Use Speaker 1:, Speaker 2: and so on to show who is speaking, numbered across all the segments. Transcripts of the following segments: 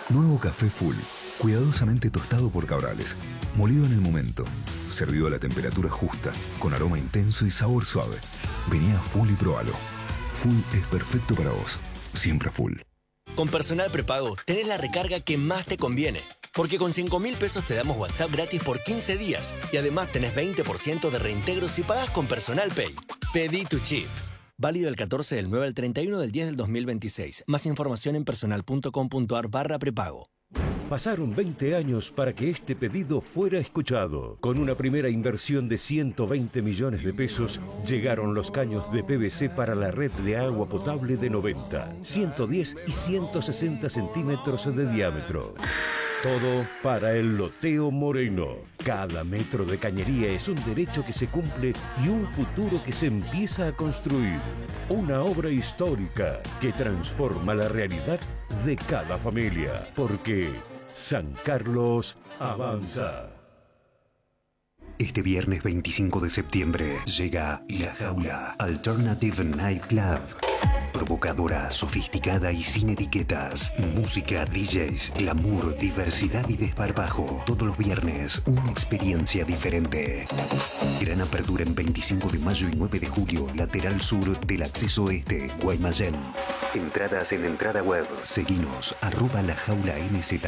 Speaker 1: Nuevo café Full, cuidadosamente tostado por Cabrales, molido en el momento, servido a la temperatura justa, con aroma intenso y sabor suave. Vení a Full y probalo. Full es perfecto para vos, siempre Full.
Speaker 2: Con Personal Prepago tenés la recarga que más te conviene, porque con 5.000 pesos te damos WhatsApp gratis por 15 días y además tenés 20% de reintegro si pagas con Personal Pay. Pedí tu chip. Válido del 14 del 9 al 31 del 10 del 2026. Más información en personal.com.ar/prepago.
Speaker 3: Pasaron 20 años para que este pedido fuera escuchado. Con una primera inversión de 120 millones de pesos, llegaron los caños de PVC para la red de agua potable de 90, 110 y 160 centímetros de diámetro. Todo para el loteo Moreno. Cada metro de cañería es un derecho que se cumple y un futuro que se empieza a construir. Una obra histórica que transforma la realidad de cada familia. Porque San Carlos avanza.
Speaker 4: Este viernes 25 de septiembre llega La Jaula Alternative Night Club. Provocadora, sofisticada y sin etiquetas. Música, DJs, glamour, diversidad y desparpajo. Todos los viernes, una experiencia diferente. Gran apertura en 25 de mayo y 9 de julio, lateral sur del acceso este, Guaymallén. Entradas en entrada web. Seguinos, @lajaula.nz.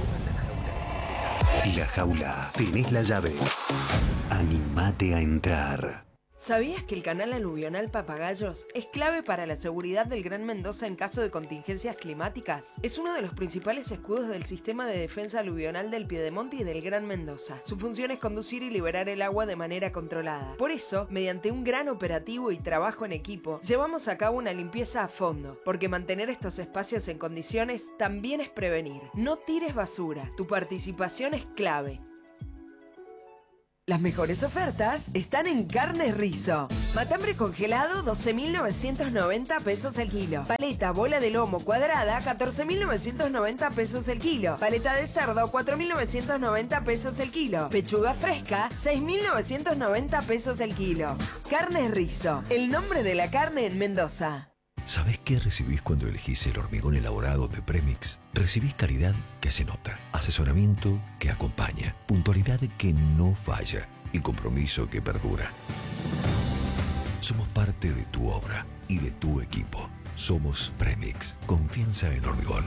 Speaker 4: La Jaula, tenés la llave. Animate a entrar.
Speaker 5: ¿Sabías que el canal aluvional Papagayos es clave para la seguridad del Gran Mendoza en caso de contingencias climáticas? Es uno de los principales escudos del sistema de defensa aluvional del Piedemonte y del Gran Mendoza. Su función es conducir y liberar el agua de manera controlada. Por eso, mediante un gran operativo y trabajo en equipo, llevamos a cabo una limpieza a fondo, porque mantener estos espacios en condiciones también es prevenir. No tires basura, tu participación es clave. Las mejores ofertas están en Carnes Rizo. Matambre congelado, 12.990 pesos el kilo. Paleta bola de lomo cuadrada, 14.990 pesos el kilo. Paleta de cerdo, 4.990 pesos el kilo. Pechuga fresca, 6.990 pesos el kilo. Carnes Rizo, el nombre de la carne en Mendoza.
Speaker 6: ¿Sabés qué recibís cuando elegís el hormigón elaborado de Premix? Recibís calidad que se nota, asesoramiento que acompaña, puntualidad que no falla y compromiso que perdura. Somos parte de tu obra y de tu equipo. Somos Premix, confianza en hormigón.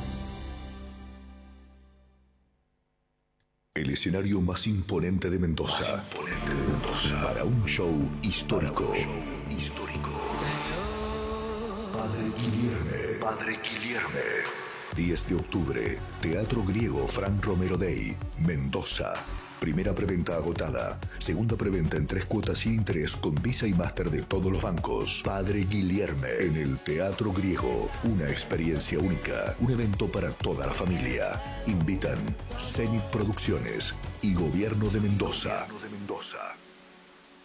Speaker 7: El escenario más imponente de Mendoza. Para un show histórico. Padre Guilherme. 10 de octubre, Teatro Griego Frank Romero Day, Mendoza. Primera preventa agotada. Segunda preventa en 3 cuotas sin interés con Visa y Master de todos los bancos. Padre Guilherme en el Teatro Griego. Una experiencia única. Un evento para toda la familia. Invitan Zenit Producciones y Gobierno de Mendoza.